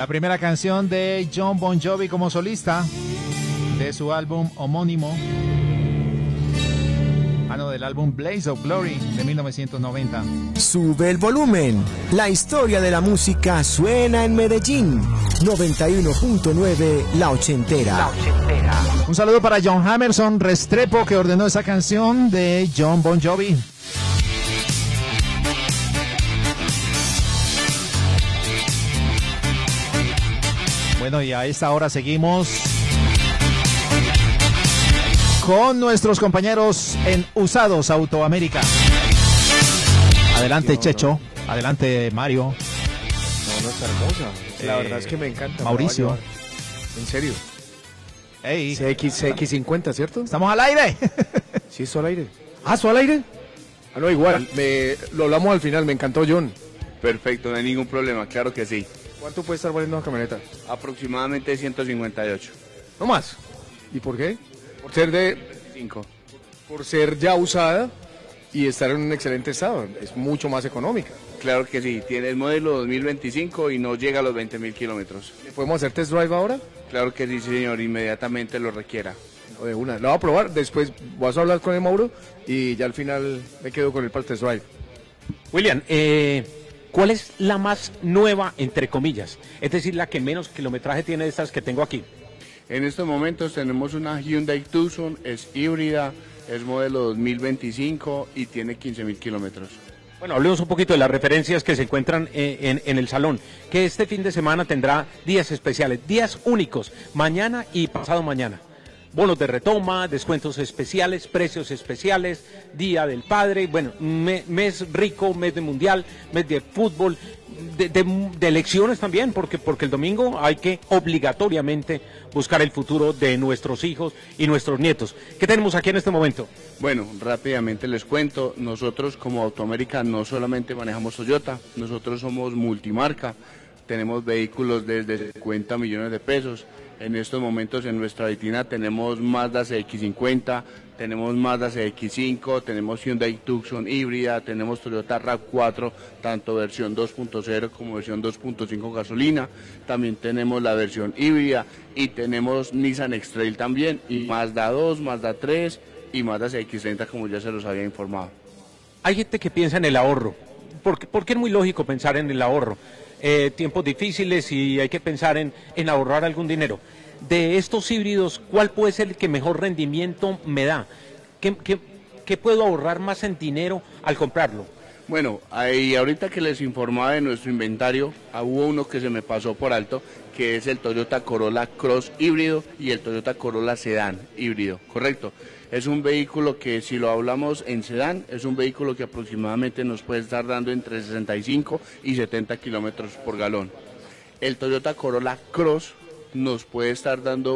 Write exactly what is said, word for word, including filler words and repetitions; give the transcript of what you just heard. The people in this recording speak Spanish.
primera canción de Jon Bon Jovi como solista de su álbum homónimo. Ah, no, del álbum Blaze of Glory de mil novecientos noventa. Sube el volumen. La historia de la música suena en Medellín. noventa y uno punto nueve La Ochentera. La Ochentera. Un saludo para John Hamerson Restrepo, que ordenó esa canción de Jon Bon Jovi. Bueno, y a esta hora seguimos con nuestros compañeros en Usados Autoamérica. Adelante, no, Checho. No. Adelante, Mario. No, no, está hermosa. La eh, verdad es que me encanta. Mauricio. Me en serio. Hey. C X, C X cincuenta, ¿cierto? ¿Estamos al aire? Sí, estoy al aire. ¿Ah, estoy al aire? Ah, no, igual. Me, lo hablamos al final. Me encantó, John. Perfecto, no hay ningún problema. Claro que sí. ¿Cuánto puede estar valiendo una camioneta? Aproximadamente ciento cincuenta y ocho. ¿No más? ¿Y por qué? Por ser de... veinticinco. Por ser ya usada y estar en un excelente estado. Es mucho más económica. Claro que sí. Tiene el modelo dos mil veinticinco y no llega a los veinte mil kilómetros. ¿Le podemos hacer test drive ahora? Claro que sí, señor. Inmediatamente lo requiera. No, de una. Lo voy a probar. Después vas a hablar con el Mauro y ya al final me quedo con el para el test drive. William, eh... ¿cuál es la más nueva, entre comillas? Es decir, la que menos kilometraje tiene de estas que tengo aquí. En estos momentos tenemos una Hyundai Tucson, es híbrida, es modelo dos mil veinticinco y tiene quince mil kilómetros. Bueno, hablemos un poquito de las referencias que se encuentran en, en, en el salón, que este fin de semana tendrá días especiales, días únicos, mañana y pasado mañana. Bonos de retoma, descuentos especiales, precios especiales, Día del Padre, bueno, me, mes rico, mes de mundial, mes de fútbol, de, de, de elecciones también, porque, porque el domingo hay que obligatoriamente buscar el futuro de nuestros hijos y nuestros nietos. ¿Qué tenemos aquí en este momento? Bueno, rápidamente les cuento, nosotros como Autoamérica no solamente manejamos Toyota, nosotros somos multimarca, tenemos vehículos desde cincuenta millones de pesos. En estos momentos en nuestra vitrina tenemos Mazda C X cincuenta, tenemos Mazda C X cinco, tenemos Hyundai Tucson híbrida, tenemos Toyota RAV cuatro, tanto versión dos punto cero como versión dos punto cinco gasolina, también tenemos la versión híbrida y tenemos Nissan X-Trail también, y Mazda dos, Mazda tres y Mazda C X treinta como ya se los había informado. Hay gente que piensa en el ahorro, porque, porque es muy lógico pensar en el ahorro. Eh, tiempos difíciles y hay que pensar en, en ahorrar algún dinero. De estos híbridos, ¿cuál puede ser el que mejor rendimiento me da? ¿Qué, qué, qué puedo ahorrar más en dinero al comprarlo? Bueno, ahí ahorita que les informaba de nuestro inventario, hubo uno que se me pasó por alto, que es el Toyota Corolla Cross híbrido y el Toyota Corolla Sedán híbrido, ¿correcto? Es un vehículo que, si lo hablamos en sedán, es un vehículo que aproximadamente nos puede estar dando entre sesenta y cinco y setenta kilómetros por galón. El Toyota Corolla Cross nos puede estar dando